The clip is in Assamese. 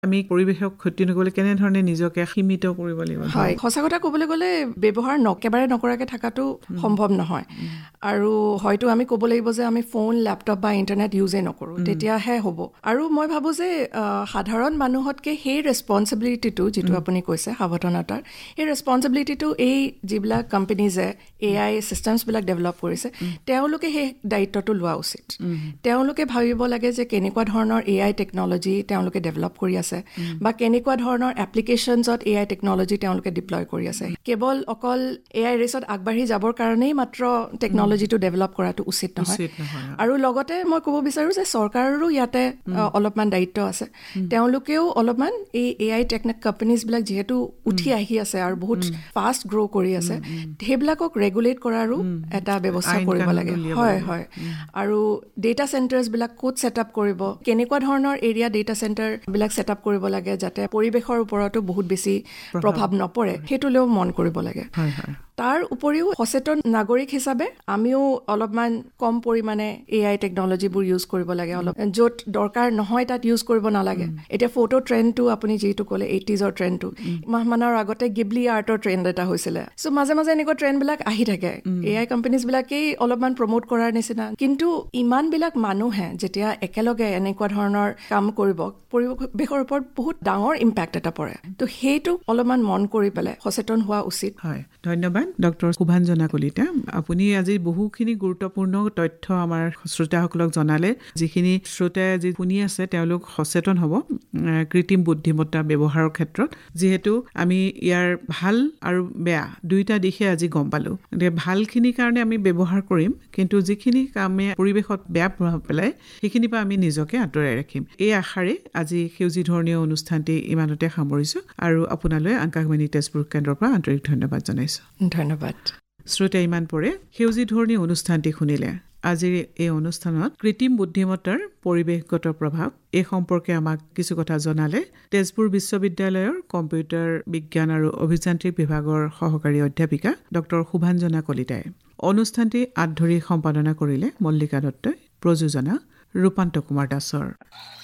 আমি পৰিৱেশক ক্ষতি নকৰিলে কেনে ধৰণে নিজকে সীমিত কৰিব লাগিব? হয়, সঁচা কথা ক'বলৈ গ'লে ব্যৱহাৰ একেবাৰে নকৰাকৈ থকাটো সম্ভৱ নহয়। আৰু হয়তো আমি ক'ব লাগিব যে আমি ফোন, লেপটপ বা ইণ্টাৰনেট ইউজেই নকৰোঁ, তেতিয়াহে হ'ব। আৰু মই ভাবোঁ যে সাধাৰণ মানুহতকৈ সেই ৰেছপনচিবিলিটিটো যিটো আপুনি কৈছে সাৱধানতাৰ, সেই ৰেছপনচিবিলিটিটো এই যিবিলাক কোম্পানীজে AI চিষ্টেমছবিলাক ডেভেলপ কৰিছে তেওঁলোকে সেই দায়িত্বটো লোৱা উচিত। তেওঁলোকে ভাবিব লাগে যে কেনেকুৱা ধৰণৰ AI টেকন'লজি তেওঁলোকে ডেভেলপ কৰি আছে বা কেনেকুৱা ধৰণৰ এপ্লিকেশ্যনছত AI টেকন'লজি তেওঁলোকে ডিপ্লয় কৰি আছে। কেৱল অকল AI ৰেচত আগবাঢ়ি যাবৰ কাৰণেই মাত্ৰ টেকন'লজিটো ডেভেলপ কৰাটো উচিত নহয়। আৰু লগতে মই ক'ব বিচাৰোঁ যে চৰকাৰৰো ইয়াতে অলপমান দায়িত্ব আছে। তেওঁলোকেও অলপমান এই AI কোম্পানীজবিলাক যিহেতু উঠি আহি আছে আৰু বহুত ফাষ্ট গ্ৰ' কৰি আছে, সেইবিলাকক ৰেগুলেট কৰাৰো এটা ব্যৱস্থা কৰিব লাগে। হয় হয়। আৰু ডেটা চেণ্টাৰ্ছবিলাক ক'ত ছেটআপ কৰিব, কেনেকুৱা ধৰণৰ এৰিয়া ডেটা চেণ্টাৰবিলাক ছেটআপ কৰিব লাগে যাতে পৰিৱেশৰ ওপৰতো বহুত বেছি প্ৰভাৱ নপৰে, সেইটোলৈও মন কৰিব লাগে। তাৰ উপৰিও সচেতন নাগৰিক হিচাপে আমিও অলপমান কম পৰিমাণে AI টেকন'লজিবোৰ ইউজ কৰিব লাগে। অলপ য'ত দৰকাৰ নহয় তাত ইউজ কৰিব নালাগে। এতিয়া ফটো ট্ৰেণ্ডটো আপুনি যিটো ক'লে 80s ট্ৰেণ্ডটো, মাহমানৰ আগতে গিবলি আৰ্টৰ ট্ৰেণ্ড এটা হৈছিলে। চ' মাজে মাজে এনেকুৱা ট্ৰেণ্ডবিলাক আহি থাকে। AI কোম্পানীজবিলাকেই অলপমান প্ৰমোট কৰাৰ নিচিনা। কিন্তু ইমানবিলাক মানুহে যেতিয়া একেলগে এনেকুৱা ধৰণৰ কাম কৰিব, পৰিৱেশৰ ওপৰত বহুত ডাঙৰ ইম্পেক্ট এটা পৰে। তো সেইটো অলপমান মন কৰি পেলাই সচেতন হোৱা উচিত। হয়, ধন্যবাদ ডক্টৰ শুভাঞ্জনা কলিতা। আপুনি আজি বহুখিনি গুৰুত্বপূৰ্ণ তথ্য আমাৰ শ্ৰোতাসকলক জনালে। যিখিনি শ্ৰোতাই আজি শুনি আছে তেওঁলোক সচেতন হ'ব কৃত্ৰিম বুদ্ধিমত্তা ব্যৱহাৰৰ ক্ষেত্ৰত, যিহেতু আমি ইয়াৰ ভাল আৰু বেয়া দুইটা দিশে আজি গম পালোঁ। গতিকে ভালখিনিৰ কাৰণে আমি ব্যৱহাৰ কৰিম, কিন্তু যিখিনি কামে পৰিৱেশত বেয়া প্ৰভাৱ পেলায় সেইখিনিৰ পৰা আমি নিজকে আঁতৰাই ৰাখিম। এই আশাৰে আজি সেউজী ধৰ্মীয় অনুষ্ঠানটি ইমানতে সামৰিছোঁ আৰু আপোনালৈ আকাশবাণী তেজপুৰ কেন্দ্ৰৰ পৰা আন্তৰিক ধন্যবাদ জনাইছোঁ। ধন্যবাদ। শ্ৰোতা, ইমান পৰে সেউজী ধৰ্মীয় অনুষ্ঠানটি শুনিলে। আজিৰ এই অনুষ্ঠানত কৃত্ৰিম বুদ্ধিমত্তাৰ পৰিৱেশগত প্ৰভাৱ এই সম্পৰ্কে আমাক কিছু কথা জনালে তেজপুৰ বিশ্ববিদ্যালয়ৰ কম্পিউটাৰ বিজ্ঞান আৰু অভিযান্ত্ৰিক বিভাগৰ সহকাৰী অধ্যাপিকা ডক্টৰ শুভাঞ্জনা কলিতাই। অনুষ্ঠানটি আঁত ধৰি সম্পাদনা কৰিলে মল্লিকা দত্তই, প্ৰযোজনা ৰূপান্ত কুমাৰ দাসৰ।